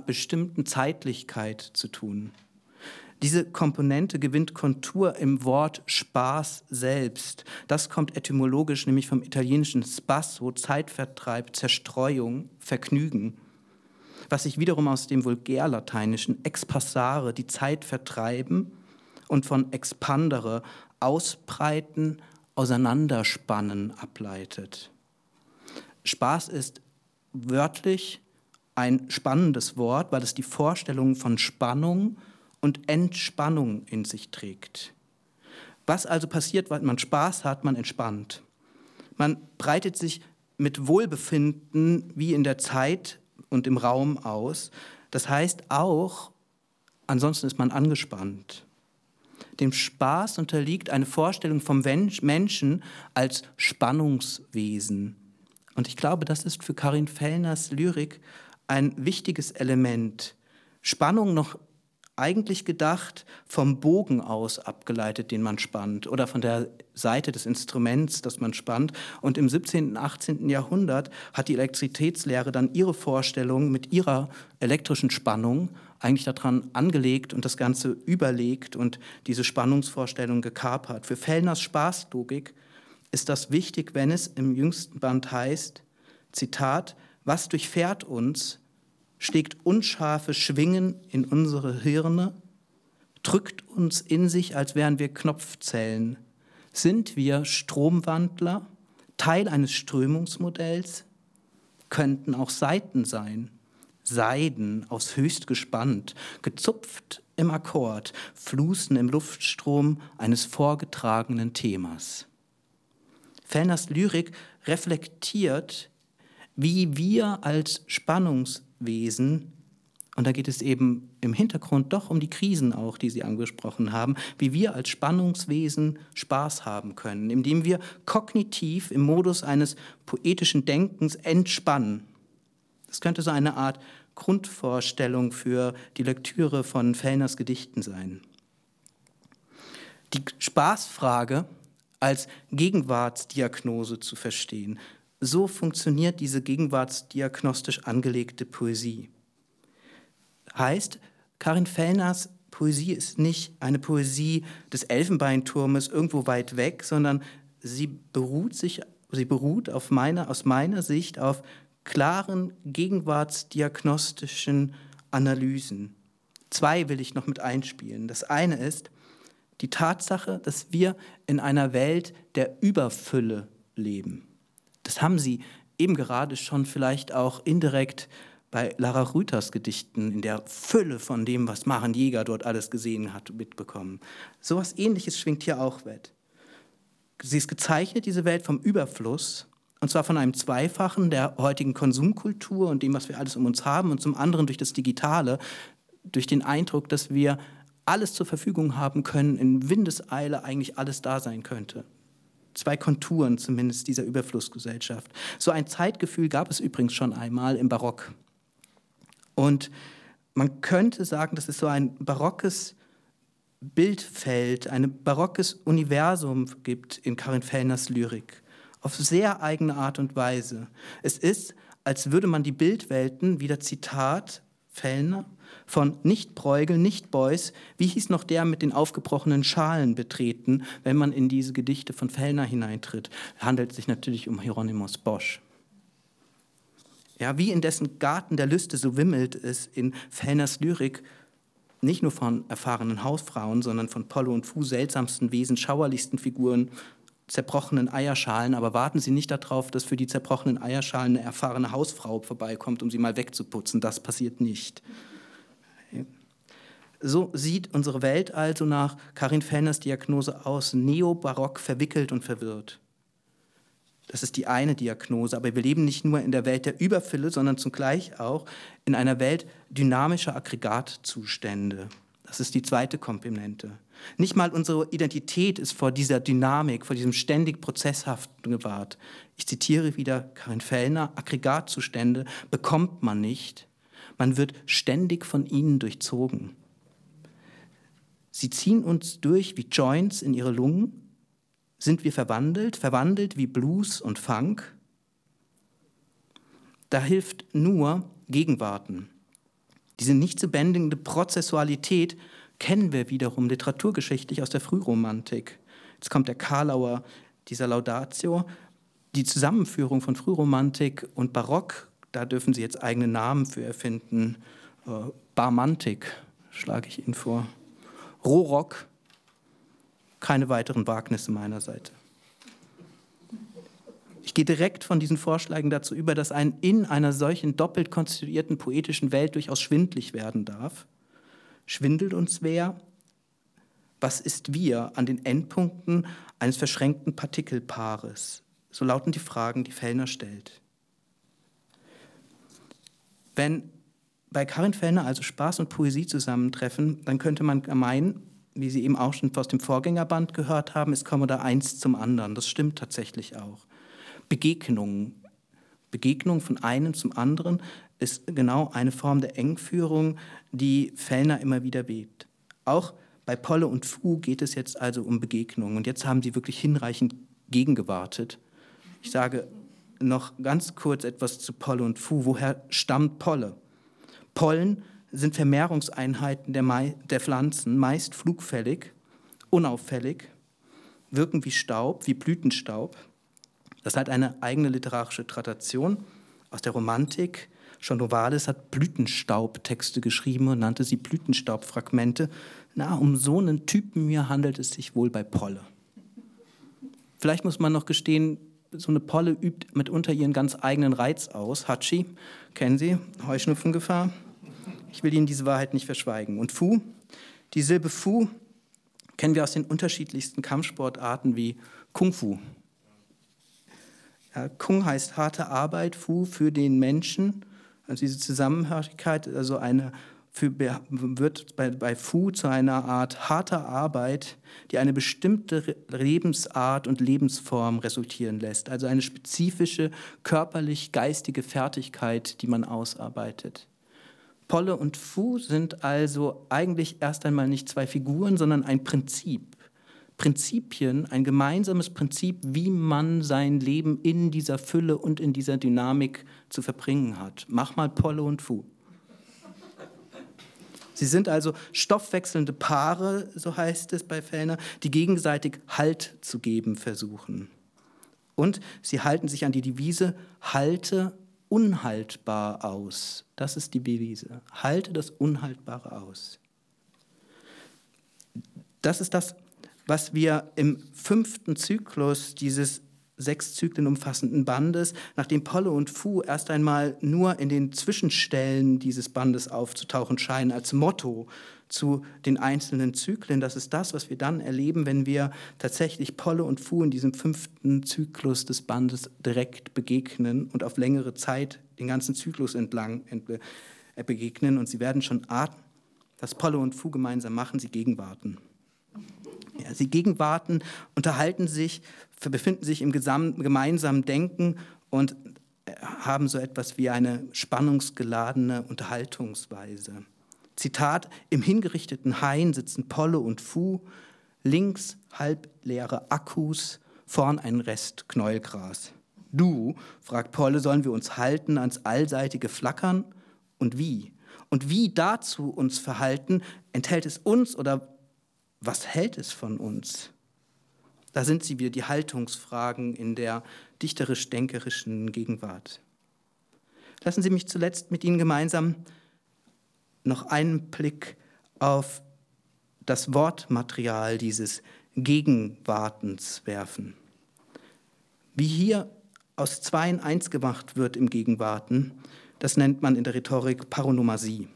bestimmten Zeitlichkeit zu tun. Diese Komponente gewinnt Kontur im Wort Spaß selbst. Das kommt etymologisch nämlich vom italienischen spasso, Zeitvertreib, Zerstreuung, Vergnügen, was sich wiederum aus dem vulgärlateinischen expassare, die Zeit vertreiben, und von expandere, ausbreiten, auseinanderspannen ableitet. Spaß ist wörtlich ein spannendes Wort, weil es die Vorstellung von Spannung und Entspannung in sich trägt. Was also passiert, wenn man Spaß hat? Man entspannt. Man breitet sich mit Wohlbefinden wie in der Zeit und im Raum aus. Das heißt auch, ansonsten ist man angespannt. Dem Spaß unterliegt eine Vorstellung vom Menschen als Spannungswesen. Und ich glaube, das ist für Karin Fellners Lyrik ein wichtiges Element. Spannung noch eigentlich gedacht vom Bogen aus abgeleitet, den man spannt, oder von der Seite des Instruments, das man spannt. Und im 17. und 18. Jahrhundert hat die Elektrizitätslehre dann ihre Vorstellung mit ihrer elektrischen Spannung eigentlich daran angelegt und das Ganze überlegt und diese Spannungsvorstellung gekapert. Für Fellners Spaßlogik ist das wichtig, wenn es im jüngsten Band heißt, Zitat, was durchfährt uns, schlägt unscharfe Schwingen in unsere Hirne, drückt uns in sich, als wären wir Knopfzellen. Sind wir Stromwandler, Teil eines Strömungsmodells? Könnten auch Saiten sein. Seiden aus höchst gespannt, gezupft im Akkord, Flusen im Luftstrom eines vorgetragenen Themas. Fellners Lyrik reflektiert, wie wir als Spannungswesen, und da geht es eben im Hintergrund doch um die Krisen auch, die Sie angesprochen haben, wie wir als Spannungswesen Spaß haben können, indem wir kognitiv im Modus eines poetischen Denkens entspannen. Das könnte so eine Art Grundvorstellung für die Lektüre von Fellners Gedichten sein. Die Spaßfrage als Gegenwartsdiagnose zu verstehen. So funktioniert diese gegenwartsdiagnostisch angelegte Poesie. Heißt, Karin Fellners Poesie ist nicht eine Poesie des Elfenbeinturmes irgendwo weit weg, sondern sie beruht aus meiner Sicht auf klaren gegenwartsdiagnostischen Analysen. Zwei will ich noch mit einspielen. Das eine ist die Tatsache, dass wir in einer Welt der Überfülle leben. Das haben Sie eben gerade schon vielleicht auch indirekt bei Lara Rüthers Gedichten in der Fülle von dem, was Maren Jäger dort alles gesehen hat, mitbekommen. So etwas Ähnliches schwingt hier auch mit. Sie ist gezeichnet, diese Welt, vom Überfluss, und zwar von einem Zweifachen der heutigen Konsumkultur und dem, was wir alles um uns haben, und zum anderen durch das Digitale, durch den Eindruck, dass wir alles zur Verfügung haben können, in Windeseile eigentlich alles da sein könnte. Zwei Konturen zumindest dieser Überflussgesellschaft. So ein Zeitgefühl gab es übrigens schon einmal im Barock. Und man könnte sagen, dass es so ein barockes Bildfeld, ein barockes Universum gibt in Karin Fellners Lyrik. Auf sehr eigene Art und Weise. Es ist, als würde man die Bildwelten, wieder Zitat Fellner, von nicht Bruegel, nicht Beuys, wie hieß noch der mit den aufgebrochenen Schalen betreten, wenn man in diese Gedichte von Fellner hineintritt. Es handelt sich natürlich um Hieronymus Bosch. Ja, wie in dessen Garten der Lüste, so wimmelt es in Fellners Lyrik nicht nur von erfahrenen Hausfrauen, sondern von Pollo und Fu, seltsamsten Wesen, schauerlichsten Figuren, zerbrochenen Eierschalen, aber warten Sie nicht darauf, dass für die zerbrochenen Eierschalen eine erfahrene Hausfrau vorbeikommt, um sie mal wegzuputzen. Das passiert nicht. So sieht unsere Welt also nach Karin Fellners Diagnose aus, neobarock, verwickelt und verwirrt. Das ist die eine Diagnose, aber wir leben nicht nur in der Welt der Überfülle, sondern zugleich auch in einer Welt dynamischer Aggregatzustände. Das ist die zweite Komponente. Nicht mal unsere Identität ist vor dieser Dynamik, vor diesem ständig Prozesshaften gewahrt. Ich zitiere wieder Karin Fellner, Aggregatzustände bekommt man nicht. Man wird ständig von ihnen durchzogen. Sie ziehen uns durch wie Joints in ihre Lungen. Sind wir verwandelt wie Blues und Funk? Da hilft nur Gegenwarten. Diese nicht zu bändigende Prozessualität kennen wir wiederum literaturgeschichtlich aus der Frühromantik. Jetzt kommt der Karlauer, dieser Laudatio. Die Zusammenführung von Frühromantik und Barock, da dürfen Sie jetzt eigene Namen für erfinden. Barmantik schlage ich Ihnen vor. Rohrock, keine weiteren Wagnisse meiner Seite. Ich gehe direkt von diesen Vorschlägen dazu über, dass ein in einer solchen doppelt konstituierten poetischen Welt durchaus schwindlig werden darf. Schwindelt uns wer? Was ist wir an den Endpunkten eines verschränkten Partikelpaares? So lauten die Fragen, die Fellner stellt. Wenn bei Karin Fellner also Spaß und Poesie zusammentreffen, dann könnte man meinen, wie Sie eben auch schon aus dem Vorgängerband gehört haben, es komme da eins zum anderen. Das stimmt tatsächlich auch. Begegnung von einem zum anderen ist genau eine Form der Engführung, die Fellner immer wieder webt. Auch bei Polle und Fu geht es jetzt also um Begegnungen. Und jetzt haben Sie wirklich hinreichend gegengewartet. Ich sage noch ganz kurz etwas zu Polle und Fu. Woher stammt Polle? Pollen sind Vermehrungseinheiten der Pflanzen, meist flugfällig, unauffällig, wirken wie Staub, wie Blütenstaub. Das hat eine eigene literarische Tradition aus der Romantik. Schon Novalis hat Blütenstaubtexte geschrieben und nannte sie Blütenstaubfragmente. Um so einen Typen hier handelt es sich wohl bei Polle. Vielleicht muss man noch gestehen, so eine Polle übt mitunter ihren ganz eigenen Reiz aus. Hatschi, kennen Sie, Heuschnupfengefahr. Ich will Ihnen diese Wahrheit nicht verschweigen. Und Fu, die Silbe Fu kennen wir aus den unterschiedlichsten Kampfsportarten wie Kung Fu. Ja, Kung heißt harte Arbeit, Fu für den Menschen. Also diese Zusammenhörigkeit, also wird bei Fu zu einer Art harter Arbeit, die eine bestimmte Lebensart und Lebensform resultieren lässt. Also eine spezifische körperlich-geistige Fertigkeit, die man ausarbeitet. Polle und Fu sind also eigentlich erst einmal nicht zwei Figuren, sondern ein Prinzip. Prinzipien, ein gemeinsames Prinzip, wie man sein Leben in dieser Fülle und in dieser Dynamik zu verbringen hat. Mach mal Polle und Fu. Sie sind also stoffwechselnde Paare, so heißt es bei Fellner, die gegenseitig Halt zu geben versuchen. Und sie halten sich an die Devise, halte unhaltbar aus. Das ist die Devise. Halte das Unhaltbare aus. Das ist das, was wir im 5. Zyklus dieses 6 Zyklen umfassenden Bandes, nachdem Polle und Fu erst einmal nur in den Zwischenstellen dieses Bandes aufzutauchen scheinen, als Motto zu den einzelnen Zyklen. Das ist das, was wir dann erleben, wenn wir tatsächlich Polle und Fu in diesem 5. Zyklus des Bandes direkt begegnen und auf längere Zeit den ganzen Zyklus entlang begegnen. Und Sie werden schon ahnen, was Polle und Fu gemeinsam machen, sie gegenwarten. Ja, sie gegenwarten, unterhalten sich, befinden sich im gemeinsamen Denken und haben so etwas wie eine spannungsgeladene Unterhaltungsweise. Zitat: Im hingerichteten Hain sitzen Polle und Fu, links halbleere Akkus, vorn ein Rest Knäuelgras. Du, fragt Polle, sollen wir uns halten ans allseitige Flackern? Und wie? Und wie dazu uns verhalten, enthält es uns oder was hält es von uns? Da sind sie wieder, die Haltungsfragen in der dichterisch-denkerischen Gegenwart. Lassen Sie mich zuletzt mit Ihnen gemeinsam noch einen Blick auf das Wortmaterial dieses Gegenwartens werfen. Wie hier aus Zweien eins gemacht wird im Gegenwarten, das nennt man in der Rhetorik Paronomasie.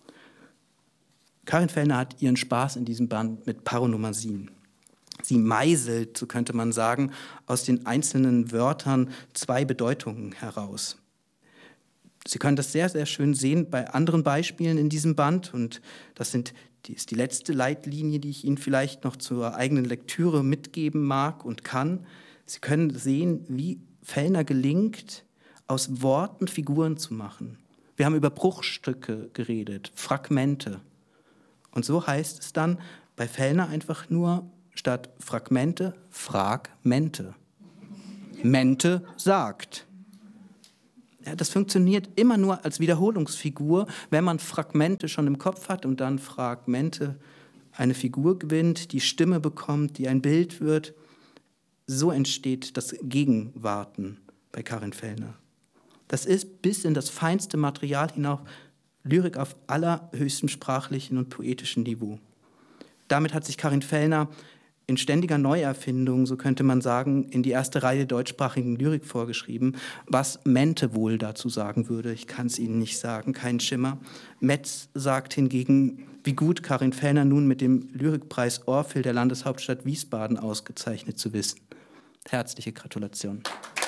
Karin Fellner hat ihren Spaß in diesem Band mit Paronomasien. Sie meißelt, so könnte man sagen, aus den einzelnen Wörtern zwei Bedeutungen heraus. Sie können das sehr, sehr schön sehen bei anderen Beispielen in diesem Band. Und das ist die letzte Leitlinie, die ich Ihnen vielleicht noch zur eigenen Lektüre mitgeben mag und kann. Sie können sehen, wie Fellner gelingt, aus Worten Figuren zu machen. Wir haben über Bruchstücke geredet, Fragmente. Und so heißt es dann bei Fellner einfach nur statt Fragmente, Fragmente. Mente sagt. Ja, das funktioniert immer nur als Wiederholungsfigur, wenn man Fragmente schon im Kopf hat und dann Fragmente eine Figur gewinnt, die Stimme bekommt, die ein Bild wird. So entsteht das Gegenwarten bei Karin Fellner. Das ist bis in das feinste Material hinauf Lyrik auf allerhöchstem sprachlichen und poetischen Niveau. Damit hat sich Karin Fellner in ständiger Neuerfindung, so könnte man sagen, in die erste Reihe deutschsprachigen Lyrik vorgeschrieben. Was Mente wohl dazu sagen würde, ich kann es Ihnen nicht sagen, kein Schimmer. Metz sagt hingegen, wie gut Karin Fellner nun mit dem Lyrikpreis Orphel der Landeshauptstadt Wiesbaden ausgezeichnet zu wissen. Herzliche Gratulation.